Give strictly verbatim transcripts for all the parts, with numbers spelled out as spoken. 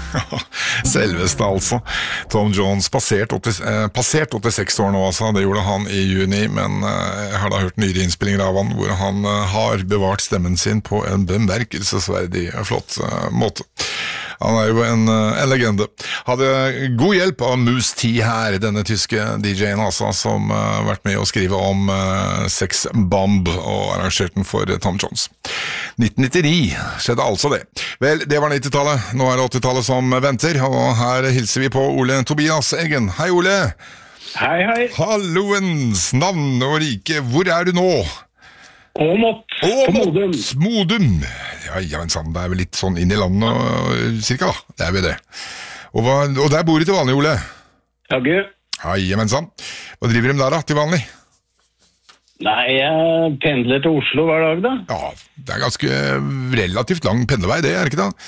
Selveste altså. Tom Jones passert, åtti, eh, passert åttiseks år nå, altså. Det gjorde han i juni, men eh, jeg har da hørt nyere innspillinger av han, hvor han eh, har bevart stemmen sin på en bemerkelsesverdig flott eh, måte. Han er jo en, en legende. Hadde god hjelp av Moose T her, denne tyske D J-en altså, som har uh, vært med å skrive om uh, Sex Bomb og arrangert den for uh, Tom Jones. nitten nittini skjedde altså det. Vel, det var nittitallet, nå er det åttitallet som venter, og her hilser vi på Ole Tobias Eggen. Hei Ole! Hei, hei! Halloens navn og rike, hvor er du nå? Åmot, på Modum. Modum. Ja, ja, men sånn, det er vel litt sånn inn i landet, cirka da. Det er vi det. Og, hva, og der bor du til vanlig, Ole? Ja, gud. Ja, men sånn. Hva driver de der da, til vanlig? Nei, jeg pendler til Oslo hver dag da. Ja, det er ganske relativt lang pendlevei, det er det ikke da?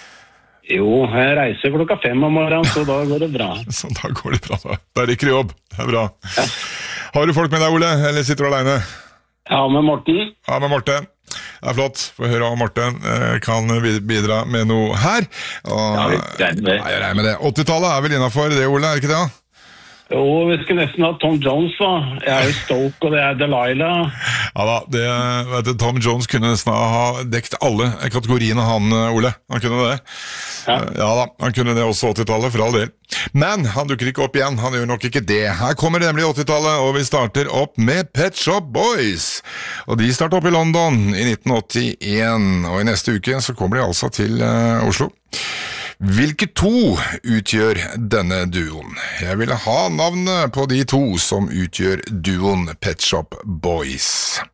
Jo, jeg reiser klokka fem om morgenen, så da går det bra. Så da går det bra da. Da rykker det jobb, det er bra. Ja. Har du folk med deg, Ole, eller sitter du alene? Ja, med Morten. Ja, med Morten. Det er flott. Få høre om Morten eh, kan bidra med noe her. Og, ja, vi regner med det. Ja, jeg regner med det. åttitallet er vel innenfor det, Ole, er ikke det da? Jo, vi skulle nesten ha Tom Jones da. Jeg er jo Stoke, og det er Delilah. Ja da, det, vet du, Tom Jones kunne nesten ha dekt alle kategoriene han, Ole. Han kunne det. Ja. Ja da, han kunne det også åttitallet, for all del. Men han dukker ikke opp igjen, han gjør nok ikke det. Her kommer nemlig åttitallet, og vi starter opp med Pet Shop Boys. Og de startet opp i London i nitten åttien, og i neste uke så kommer de altså til uh, Oslo. Hvilke to utgjør denne duoen? Jeg ville ha navnet på de to som utgjør duoen Pet Shop Boys.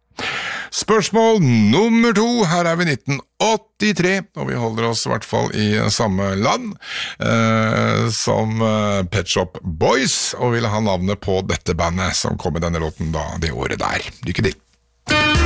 Spørsmål nummer to, her er vi nitten åttitre, og vi holder oss i hvert fall i samme land eh, som Pet Shop Boys, og ville ha navnet på dette bandet som kom med denne låten da, det året der. Lykke til!